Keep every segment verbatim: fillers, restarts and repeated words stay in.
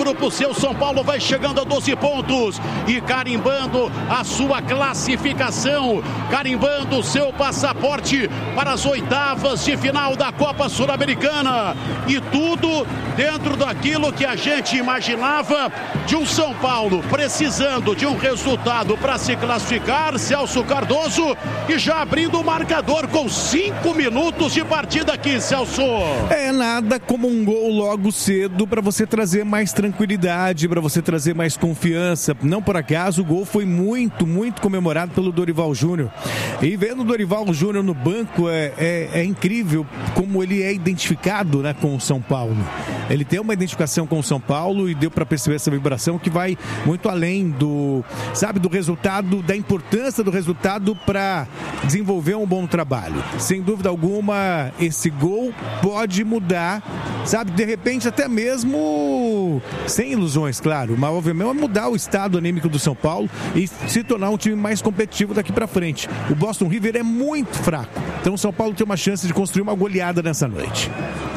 grupo seu. São Paulo vai chegando a doze pontos e carimbando a sua classificação, carimbando o seu passaporte para as oitavas de final da Copa Sul-Americana. E tudo dentro daquilo que a gente imaginava de um São Paulo precisando de um resultado para se classificar. Celso Cardoso, e já abrindo o marcador com cinco minutos de partida aqui, Celso. É nada como um gol logo cedo para você trazer mais tranquilidade, para você trazer mais confiança. Não por acaso o gol foi muito, muito comemorado pelo Dorival Júnior. E vendo o Dorival Júnior no banco é, é, é incrível como ele é identificado, né, com o São Paulo. Ele tem uma identificação com o São Paulo e deu para perceber essa vibração que vai muito além do, sabe, do resultado, da importância do resultado para desenvolver um bom trabalho. Sem dúvida alguma, esse gol pode mudar, sabe, de repente até mesmo sem ilusões, claro, mas obviamente vai mudar o estado anímico do São Paulo e se tornar um time mais competitivo daqui para frente. O Boston River é muito fraco, então o São Paulo tem uma chance de construir uma goleada nessa noite.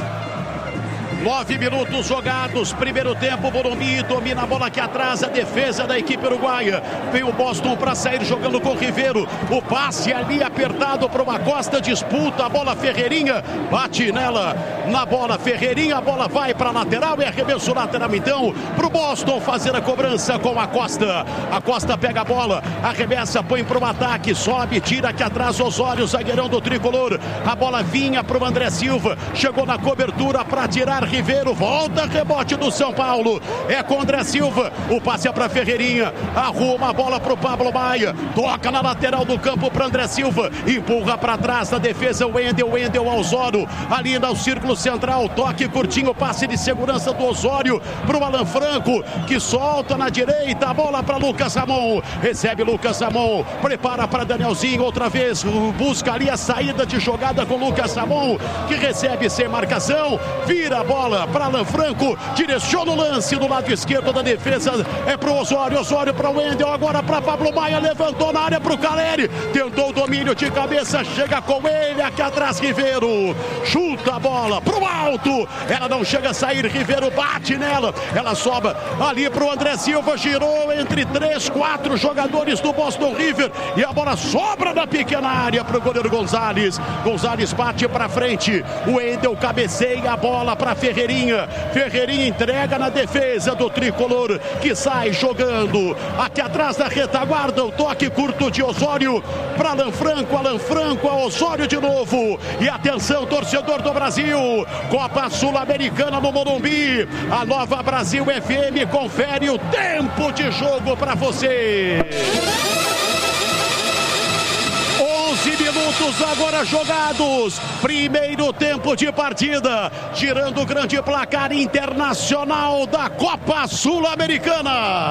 Nove minutos jogados, primeiro tempo, Morumbi domina a bola aqui atrás, a defesa da equipe uruguaia. Vem o Boston para sair jogando com o Ribeiro. O passe ali apertado para uma Costa, disputa a bola, Ferreirinha bate nela, na bola Ferreirinha, a bola vai para a lateral e arremesso lateral então para o Boston fazer a cobrança com a Costa. A Costa pega a bola, arremessa, põe para o ataque, sobe, tira aqui atrás Osório, zagueirão do tricolor. A bola vinha para o André Silva, chegou na cobertura para tirar Ribeiro, volta, rebote do São Paulo, é com André Silva, o passe é para Ferreirinha, arruma a bola para o Pablo Maia, toca na lateral do campo para André Silva, empurra para trás da defesa o Wendel, Wendel Osório, ali no círculo central, toque curtinho, passe de segurança do Osório para o Alan Franco, que solta na direita, a bola para Lucas Ramon, recebe Lucas Ramon, prepara para Danielzinho outra vez, busca ali a saída de jogada com Lucas Ramon, que recebe sem marcação, vira a bola para Alan Franco, direciona o lance do lado esquerdo da defesa, é para o Osório, Osório para o Wendel, agora para Pablo Maia, levantou na área para o Caleri, tentou o domínio de cabeça, chega com ele, aqui atrás Ribeiro, chuta a bola para o alto, ela não chega a sair, Ribeiro bate nela, ela sobra ali para o André Silva, girou entre três, quatro jogadores do Boston River, e a bola sobra na pequena área para o goleiro Gonzalez, Gonzalez bate para frente, o Wendel cabeceia a bola para Ferreirinha, Ferreirinha entrega na defesa do tricolor, que sai jogando aqui atrás da retaguarda, o toque curto de Osório para Alan Franco, Alan Franco a Osório de novo, e atenção torcedor do Brasil, Copa Sul-Americana no Morumbi, a Nova Brasil F M confere o tempo de jogo para você. onze minutos agora jogados, primeiro tempo de partida, girando o grande placar internacional da Copa Sul-Americana.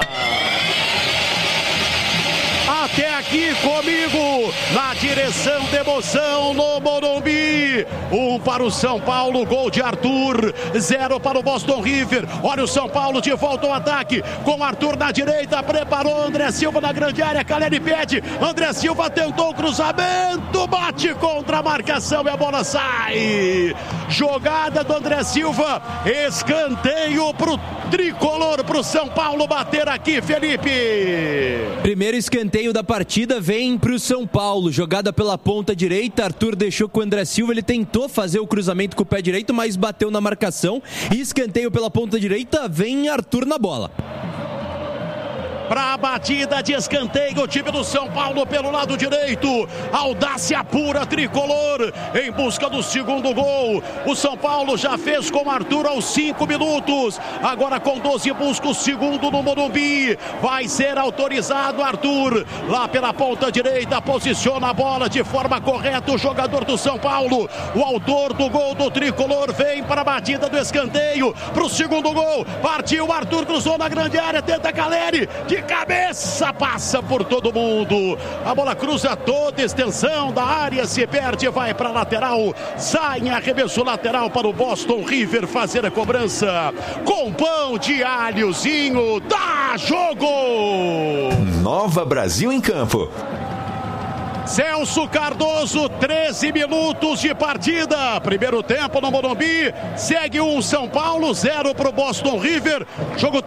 Até aqui comigo, na direção de emoção no Morumbi. Um para o São Paulo, gol de Arthur. Zero para o Boston River. Olha o São Paulo de volta ao ataque. Com Arthur na direita, preparou André Silva na grande área. Caleri pede. André Silva tentou o cruzamento. Bate contra a marcação e a bola sai. Jogada do André Silva. Escanteio para o tricolor, para o São Paulo bater aqui, Felipe. Primeiro escanteio da partida vem para o São Paulo, jogada pela ponta direita, Arthur deixou com o André Silva, ele tentou fazer o cruzamento com o pé direito, mas bateu na marcação, e escanteio pela ponta direita, vem Arthur na bola. Para a batida de escanteio, o time do São Paulo pelo lado direito, audácia pura tricolor, em busca do segundo gol. O São Paulo já fez com Arthur aos cinco minutos, agora com doze busca o segundo no Morumbi, vai ser autorizado Arthur, lá pela ponta direita, posiciona a bola de forma correta o jogador do São Paulo, o autor do gol do tricolor vem para a batida do escanteio, para o segundo gol, partiu Arthur, cruzou na grande área, tenta Caleri, de cabeça, passa por todo mundo, a bola cruza toda a extensão da área, se perde, vai para a lateral, sai em arremesso lateral para o Boston River fazer a cobrança, com pão de alhozinho, dá jogo! Nova Brasil em campo. Celso Cardoso, treze minutos de partida, primeiro tempo no Morumbi, segue um São Paulo, zero para o Boston River, jogo